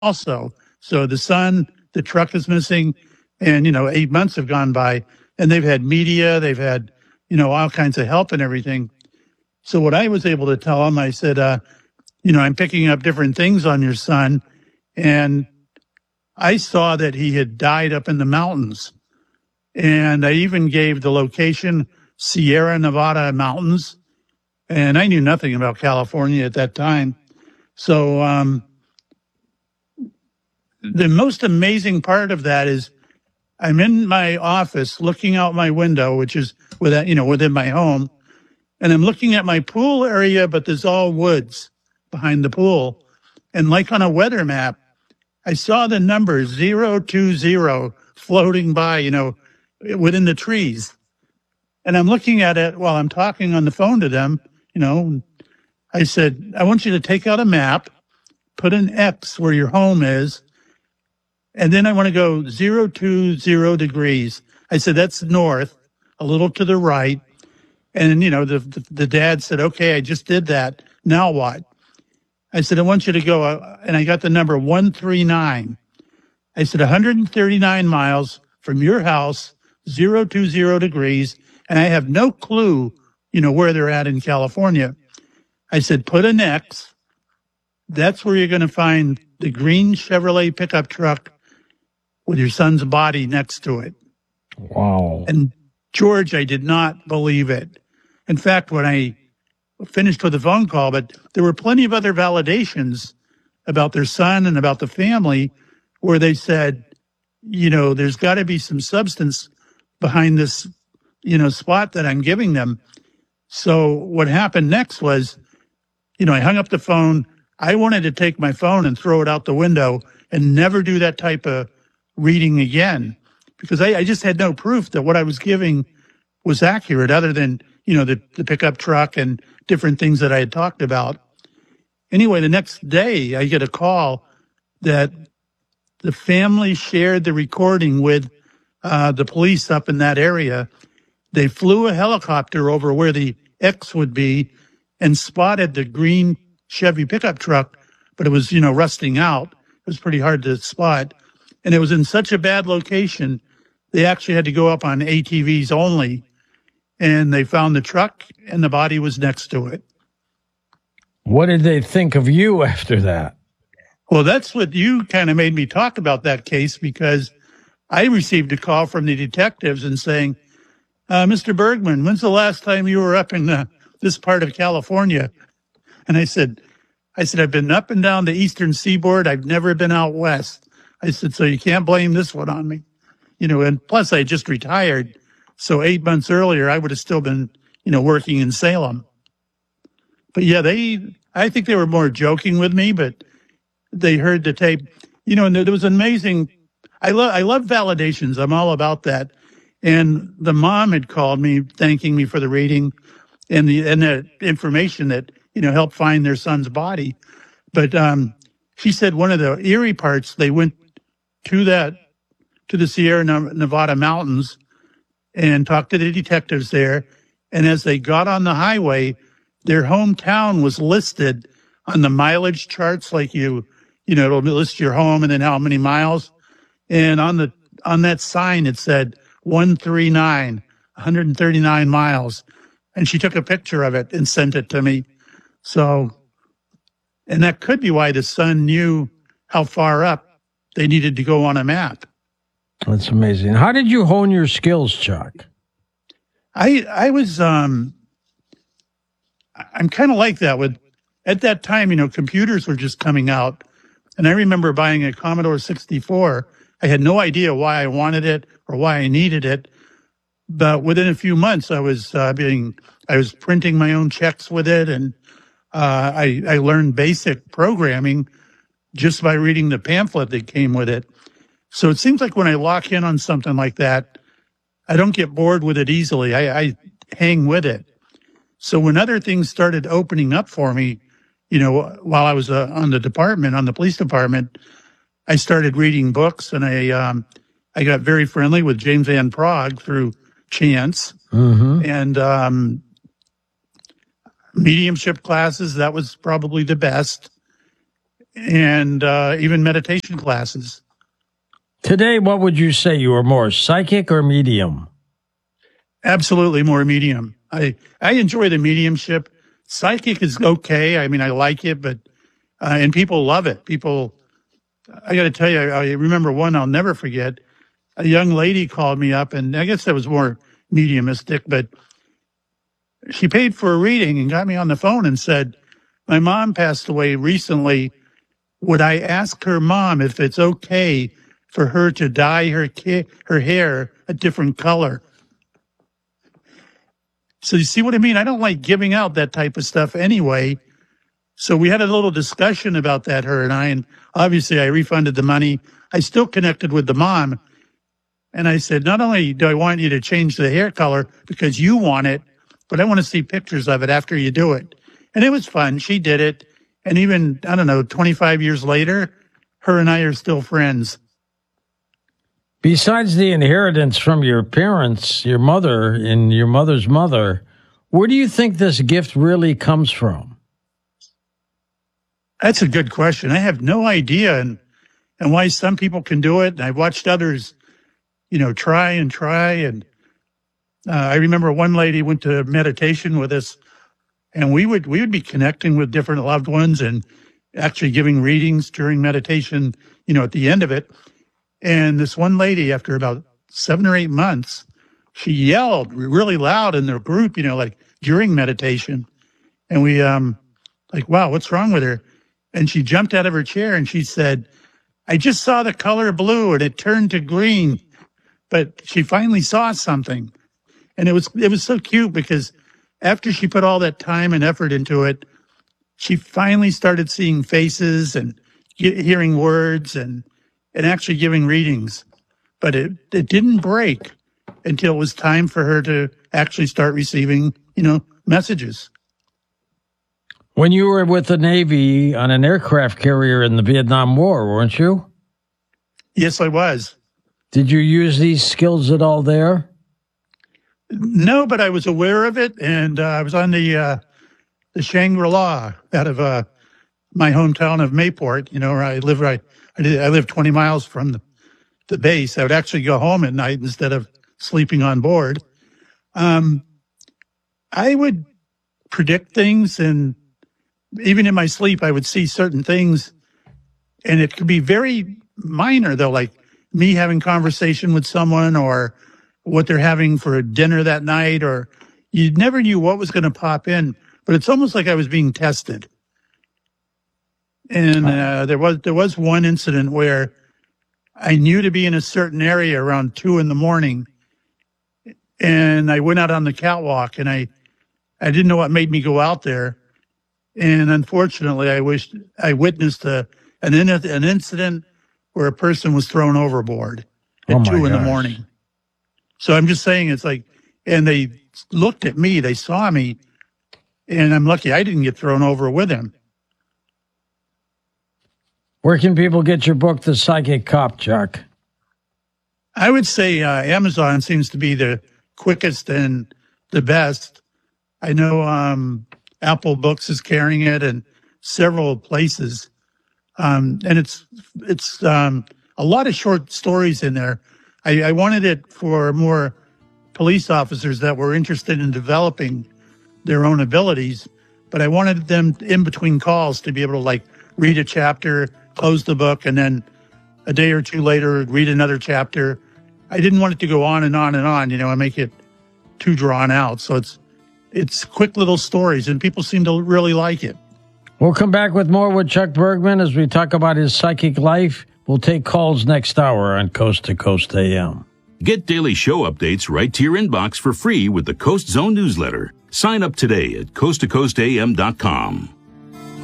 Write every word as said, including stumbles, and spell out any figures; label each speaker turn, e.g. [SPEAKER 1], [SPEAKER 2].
[SPEAKER 1] also. So the son, the truck is missing, and, you know, eight months have gone by, and they've had media, they've had, you know, all kinds of help and everything. So what I was able to tell him, I said, uh, you know, I'm picking up different things on your son, and I saw that he had died up in the mountains. And I even gave the location, Sierra Nevada mountains. And I knew nothing about California at that time. So um, the most amazing part of that is I'm in my office looking out my window, which is within, you know, within my home. And I'm looking at my pool area, but there's all woods behind the pool. And like on a weather map, I saw the number zero two zero floating by, you know, within the trees. And I'm looking at it while I'm talking on the phone to them, you know. I said, I want you to take out a map, put an X where your home is, and then I want to go zero two zero degrees. I said, that's north, a little to the right. And, you know, the, the, the dad said, okay, I just did that. Now what? I said, I want you to go, uh, and I got the number one three nine. I said, one hundred thirty-nine miles from your house, zero two zero degrees, and I have no clue, you know, where they're at in California. I said, put an X. That's where you're going to find the green Chevrolet pickup truck with your son's body next to it.
[SPEAKER 2] Wow.
[SPEAKER 1] And George, I did not believe it. In fact, when I finished with the phone call, but there were plenty of other validations about their son and about the family where they said, you know, there's got to be some substance behind this, you know, spot that I'm giving them. So what happened next was, you know, I hung up the phone. I wanted to take my phone and throw it out the window and never do that type of reading again, because I, I just had no proof that what I was giving was accurate other than, you know, the, the pickup truck and different things that I had talked about. Anyway, the next day I get a call that the family shared the recording with uh, the police up in that area. They flew a helicopter over where the X would be and spotted the green Chevy pickup truck, but it was, you know, rusting out. It was pretty hard to spot. And it was in such a bad location, they actually had to go up on A T Vs only. And they found the truck and the body was next to it.
[SPEAKER 2] What did they think of you after that?
[SPEAKER 1] Well, that's what you kind of made me talk about that case, because I received a call from the detectives and saying, uh, Mister Bergman, when's the last time you were up in uh, this part of California? And I said, I said, I've been up and down the eastern seaboard. I've never been out west. I said, so you can't blame this one on me. You know, and plus I just retired. So eight months earlier, I would have still been, you know, working in Salem. But yeah, they, I think they were more joking with me, but they heard the tape, you know, and there was amazing. I love, I love validations. I'm all about that. And the mom had called me thanking me for the reading and the, and the information that, you know, helped find their son's body. But, um, she said one of the eerie parts, they went to that, to the Sierra Nevada mountains and talked to the detectives there. And as they got on the highway, their hometown was listed on the mileage charts, like you, you know, it'll list your home and then how many miles. And on the, on that sign, it said one three nine, one hundred thirty-nine miles. And she took a picture of it and sent it to me. So, and that could be why the son knew how far up they needed to go on a map.
[SPEAKER 2] That's amazing. How did you hone your skills, Chuck?
[SPEAKER 1] I, I was, um, I'm kind of like that with, at that time, you know, computers were just coming out. And I remember buying a Commodore sixty-four. I had no idea why I wanted it or why I needed it. But within a few months, I was uh, being, I was printing my own checks with it. And uh, I, I learned basic programming just by reading the pamphlet that came with it. So it seems like when I lock in on something like that, I don't get bored with it easily. I, I hang with it. So when other things started opening up for me, you know, while I was uh, on the department, on the police department, I started reading books, and I um, I got very friendly with James Van Praagh through chance.
[SPEAKER 2] Mm-hmm.
[SPEAKER 1] And um, mediumship classes, that was probably the best. and uh, even meditation classes.
[SPEAKER 2] Today, what would you say? You were more psychic or medium?
[SPEAKER 1] Absolutely more medium. I, I enjoy the mediumship. Psychic is okay. I mean, I like it, but, uh, and people love it. People, I got to tell you, I remember one I'll never forget. A young lady called me up, and I guess that was more mediumistic, but she paid for a reading and got me on the phone and said, my mom passed away recently. Would I ask her mom if it's okay for her to dye her ki- her hair a different color? So you see what I mean? I don't like giving out that type of stuff anyway. So we had a little discussion about that, her and I, and obviously I refunded the money. I still connected with the mom. And I said, not only do I want you to change the hair color because you want it, but I want to see pictures of it after you do it. And it was fun. She did it. And even, I don't know, twenty-five years later, her and I are still friends.
[SPEAKER 2] Besides the inheritance from your parents, your mother and your mother's mother, where do you think this gift really comes from?
[SPEAKER 1] That's a good question. I have no idea and, and why some people can do it. And I've watched others, you know, try and try. And uh, I remember one lady went to meditation with us, and we would, we would be connecting with different loved ones and actually giving readings during meditation, you know, at the end of it. And this one lady, after about seven or eight months, she yelled really loud in their group, you know, like during meditation. And we, um, like, wow, what's wrong with her? And she jumped out of her chair and she said, I just saw the color blue and it turned to green. But she finally saw something. And it was, it was so cute because after she put all that time and effort into it, she finally started seeing faces and hearing words and, and actually giving readings. But it, it didn't break until it was time for her to actually start receiving, you know, messages.
[SPEAKER 2] When you were with the Navy on an aircraft carrier in the Vietnam War, weren't you?
[SPEAKER 1] Yes, I was.
[SPEAKER 2] Did you use these skills at all there?
[SPEAKER 1] No, but I was aware of it, and uh, I was on the uh, the Shangri-La out of uh, my hometown of Mayport. You know, where I live right. I, did, I live twenty miles from the, the base. I would actually go home at night instead of sleeping on board. Um, I would predict things, and even in my sleep, I would see certain things, and it could be very minor, though, like me having conversation with someone or what they're having for dinner that night, or you never knew what was going to pop in, but it's almost like I was being tested. And uh, there was there was one incident where I knew to be in a certain area around two in the morning, and I went out on the catwalk, and I I didn't know what made me go out there, and unfortunately, I wished I witnessed a an in, an incident where a person was thrown overboard at
[SPEAKER 2] Oh,
[SPEAKER 1] two in the
[SPEAKER 2] gosh.
[SPEAKER 1] morning. So I'm just saying, it's like, and they looked at me, they saw me, and I'm lucky I didn't get thrown over with him.
[SPEAKER 2] Where can people get your book, The Psychic Cop, Chuck?
[SPEAKER 1] I would say uh, Amazon seems to be the quickest and the best. I know um, Apple Books is carrying it and several places. Um, and it's it's um, a lot of short stories in there. I, I wanted it for more police officers that were interested in developing their own abilities, but I wanted them in between calls to be able to like read a chapter, close the book, and then a day or two later read another chapter. I didn't want it to go on and on and on, you know, and make it too drawn out. So it's it's quick little stories, and people seem to really like it.
[SPEAKER 2] We'll come back with more with Chuck Bergman as we talk about his psychic life. We'll take calls next hour on Coast to Coast A M.
[SPEAKER 3] Get daily show updates right to your inbox for free with the Coast Zone newsletter. Sign up today at coast to coast a m dot com.